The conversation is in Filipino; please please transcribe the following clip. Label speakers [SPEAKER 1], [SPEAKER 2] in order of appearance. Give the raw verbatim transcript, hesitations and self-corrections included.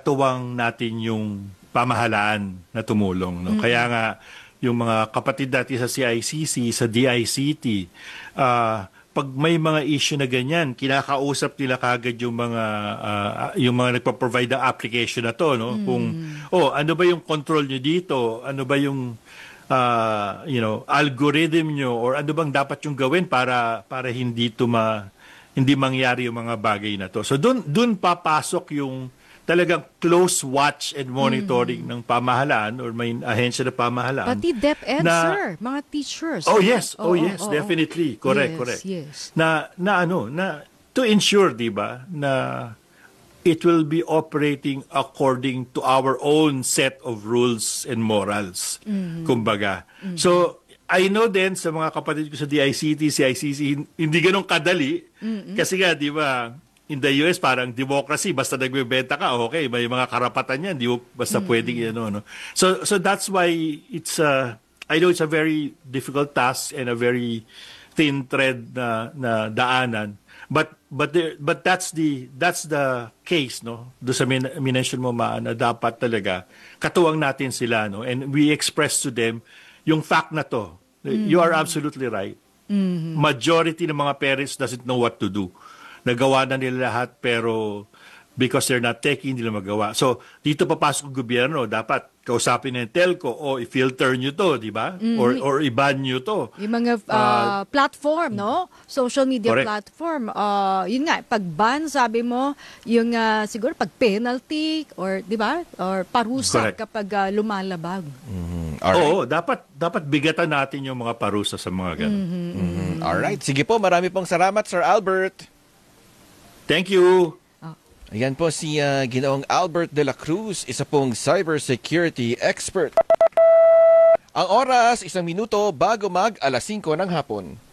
[SPEAKER 1] katuwang natin yung pamahalaan na tumulong. No? Mm-hmm. Kaya nga, yung mga kapatid natin sa C I C C, sa D I C T, uh, pag may mga issue na ganyan, kinakausap nila kagad yung mga uh, yung mga nagpo-provide ng application na to, no? Mm. Kung oh, ano ba yung control nyo dito? Ano ba yung uh, you know, algorithm nyo or ano bang dapat yung gawin para para hindi to ma, hindi mangyari yung mga bagay na to. So doon doon papasok yung talagang close watch and monitoring mm. ng pamahalaan or may ahensya na pamahalaan.
[SPEAKER 2] Pati DepEd, na, sir, mga teachers.
[SPEAKER 1] Oh yes, oh, oh yes, oh, definitely. Oh. Correct,
[SPEAKER 2] yes,
[SPEAKER 1] correct.
[SPEAKER 2] Yes.
[SPEAKER 1] Na na ano, na to ensure, 'di ba, na it will be operating according to our own set of rules and morals. Mm. Kumbaga. Mm. So I know din sa mga kapatid ko sa D I C T, C I C C, hindi ganun kadali. Mm-mm. Kasi nga, 'di ba, in the U S, parang democracy, basta nagbebenta ka, okay, may mga karapatan yan, di mo basta mm-hmm. pwedeng yan, no? So, so that's why it's, uh, I know it's a very difficult task and a very thin thread na, na daanan, but, but, there, but that's the, that's the case, no? Doon sa min- minention mo, Maan, na dapat talaga katuwang natin sila, no? And we express to them yung fact na to. Mm-hmm. You are absolutely right. Mm-hmm. Majority ng mga parents doesn't know what to do. Nagawa na nila lahat pero because they're not taking, hindi nila magawa. So, dito papasok ang gobyerno. Dapat kausapin ng telco o i-filter nyo to, di ba? Mm-hmm. Or, or i-ban nyo to.
[SPEAKER 2] Yung mga uh, uh, platform, no? Social media correct. Platform. Uh, yun nga, pag-ban, sabi mo, yung uh, siguro pag-penalty or, di ba? Or parusa correct. Kapag uh, lumalabag.
[SPEAKER 1] Mm-hmm. Alright. Oo, dapat, dapat bigatan natin yung mga parusa sa mga ganun.
[SPEAKER 3] Mm-hmm. Mm-hmm. Alright. Sige po, marami pong salamat, Sir Albert.
[SPEAKER 1] Thank you.
[SPEAKER 3] Oh. Ayan po si uh, Ginoong Albert de la Cruz, isa pong cybersecurity expert. Ang oras, isang minuto bago mag alas singko ng hapon.